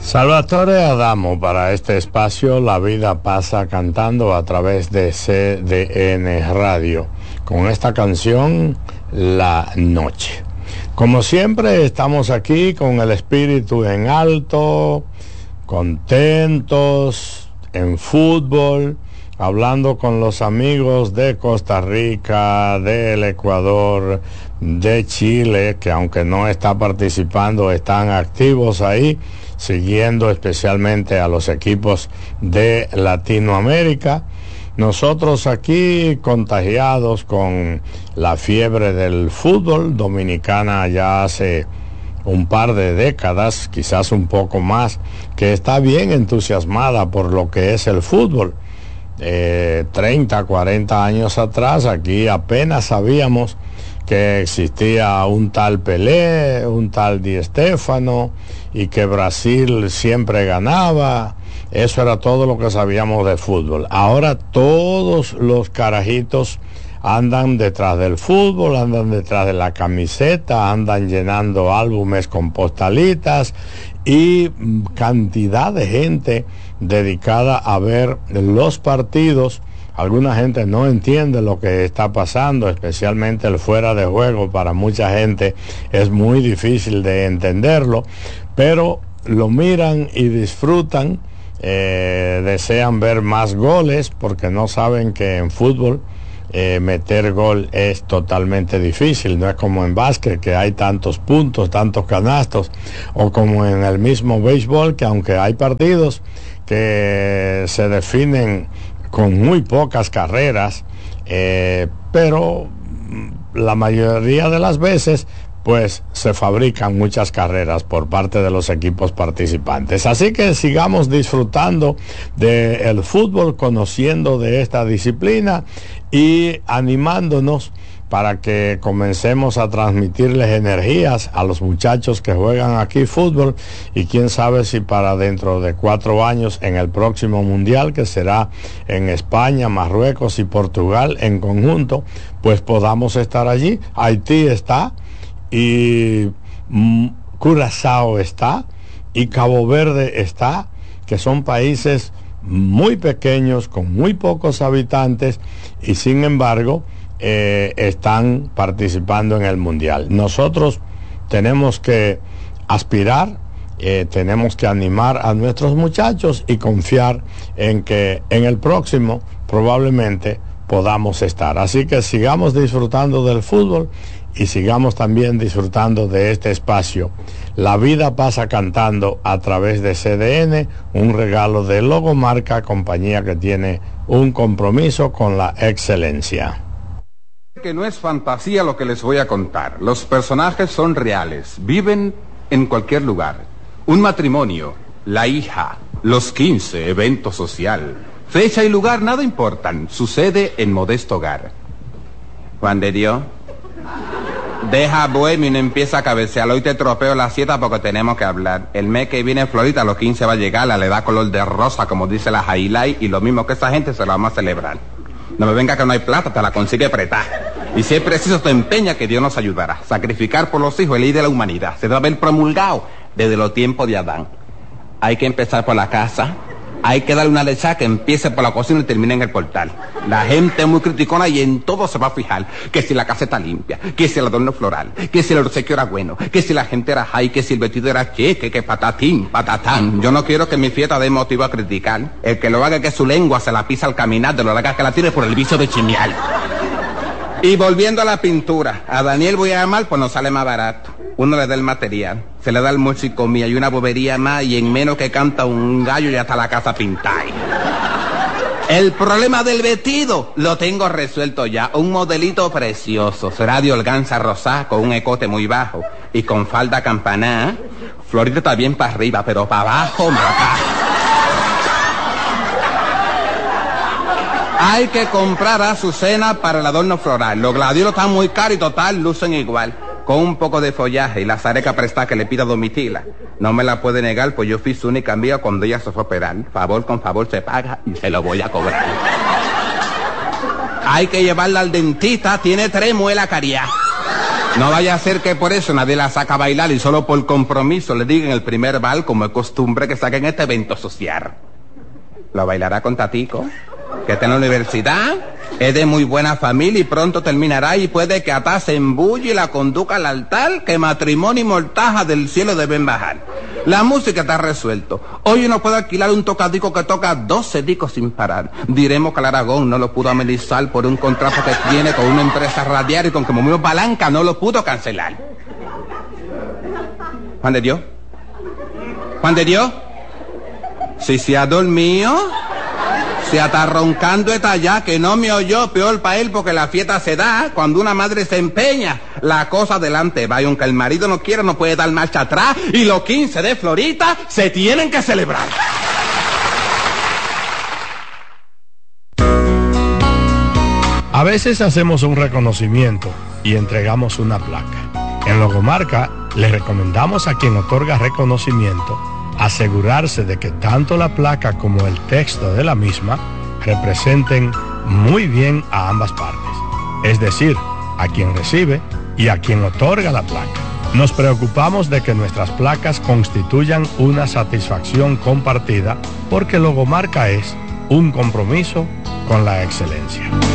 Salvatore Adamo para este espacio La Vida Pasa Cantando a través de CDN Radio con esta canción La Noche. Como siempre estamos aquí con el espíritu en alto, contentos, en fútbol, hablando con los amigos de Costa Rica, del Ecuador, de Chile, que aunque no está participando, están activos ahí, siguiendo especialmente a los equipos de Latinoamérica. Nosotros aquí contagiados con la fiebre del fútbol dominicana ya hace un par de décadas, quizás un poco más, que está bien entusiasmada por lo que es el fútbol. 30, 40 años atrás aquí apenas sabíamos que existía un tal Pelé, un tal Di Stéfano y que Brasil siempre ganaba. Eso era todo lo que sabíamos de fútbol. Ahora todos los carajitos andan detrás del fútbol, andan detrás de la camiseta, andan llenando álbumes con postalitas y cantidad de gente dedicada a ver los partidos. Alguna gente no entiende lo que está pasando, especialmente el fuera de juego. Para mucha gente es muy difícil de entenderlo, pero lo miran y disfrutan, desean ver más goles porque no saben que en fútbol meter gol es totalmente difícil. No es como en básquet, que hay tantos puntos, tantos canastos, o como en el mismo béisbol, que aunque hay partidos que se definen con muy pocas carreras, pero la mayoría de las veces pues se fabrican muchas carreras por parte de los equipos participantes. Así que sigamos disfrutando del fútbol, conociendo de esta disciplina y animándonos para que comencemos a transmitirles energías a los muchachos que juegan aquí fútbol, y quién sabe si para dentro de 4 años en el próximo mundial, que será en España, Marruecos y Portugal en conjunto, pues podamos estar allí. Haití está, y Curazao está, y Cabo Verde está, que son países muy pequeños con muy pocos habitantes, y sin embargo están participando en el mundial. Nosotros tenemos que aspirar, tenemos que animar a nuestros muchachos y confiar en que en el próximo probablemente podamos estar. Así que sigamos disfrutando del fútbol y sigamos también disfrutando de este espacio. La Vida Pasa Cantando a través de CDN, un regalo de Logomarca, compañía que tiene un compromiso con la excelencia. Que no es fantasía lo que les voy a contar. Los personajes son reales, viven en cualquier lugar. Un matrimonio, la hija, los 15, evento social. Fecha y lugar nada importan, sucede en modesto hogar. Juan de Dios, deja bohemio y no empieza a cabecear. Hoy te tropeo la sieta porque tenemos que hablar. El mes que viene en Florida, a los 15 va a llegar, le da color de rosa, como dice la highlight, y lo mismo que esa gente se lo vamos a celebrar. No me venga que no hay plata, te la consigue apretar. Y si es preciso, te empeña, que Dios nos ayudará. Sacrificar por los hijos es ley de la humanidad. Se debe haber promulgado desde los tiempos de Adán. Hay que empezar por la casa. Hay que darle una lechada que empiece por la cocina y termine en el portal. La gente es muy criticona y en todo se va a fijar. Que si la casa está limpia, que si el adorno floral, que si el obsequio era bueno, que si la gente era high, que si el vestido era cheque, que patatín, patatán. Yo no quiero que mi fiesta dé motivo a criticar. El que lo haga, que su lengua se la pisa al caminar, de lo larga que la tire por el vicio de chimial. Y volviendo a la pintura, a Daniel voy a llamar, pues nos sale más barato. Uno le da el material, se le da el mochicomía y una bobería más, y en menos que canta un gallo ya está la casa pintada. El problema del vestido lo tengo resuelto ya. Un modelito precioso, será de organza rosada con un escote muy bajo y con falda campanada. Florita está bien para arriba, pero para abajo mata. Hay que comprar azucena para el adorno floral. Los gladiolos están muy caros y total lucen igual. Con un poco de follaje y la zareca prestada que le pida Domitila. No me la puede negar, pues yo fui su única amiga cuando ella se fue a operar. Favor con favor se paga y se lo voy a cobrar. Hay que llevarla al dentista, tiene 3 muelas cariadas. No vaya a ser que por eso nadie la saca a bailar y solo por compromiso le digan el primer bal, como es costumbre, que saquen este evento social. Lo bailará con Tatico, que está en la universidad, es de muy buena familia y pronto terminará y puede que hasta se embulle y la conduzca al altar, que matrimonio y mortaja del cielo deben bajar. La música está resuelto. Hoy uno puede alquilar un tocadico que toca 12 discos sin parar. Diremos que el Aragón no lo pudo amenizar por un contrato que tiene con una empresa radial y con que movió palanca no lo pudo cancelar. ¿Juan de Dios? ¿Juan de Dios? Si se ha dormido, se está roncando está allá, que no me oyó, peor para él, porque la fiesta se da cuando una madre se empeña. La cosa adelante va, y aunque el marido no quiera, no puede dar marcha atrás, y los 15 de Florita se tienen que celebrar. A veces hacemos un reconocimiento y entregamos una placa. En Logomarca le recomendamos a quien otorga reconocimiento asegurarse de que tanto la placa como el texto de la misma representen muy bien a ambas partes, es decir, a quien recibe y a quien otorga la placa. Nos preocupamos de que nuestras placas constituyan una satisfacción compartida porque Logomarca es un compromiso con la excelencia.